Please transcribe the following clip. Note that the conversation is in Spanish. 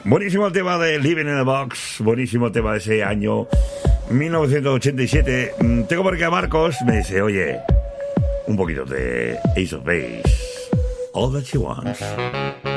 Buenísimo el tema de Living in the Box, buenísimo el tema de ese año 1987. Tengo por aquí a Marcos, me dice, oye, un poquito de Ace of Base, All That She Wants.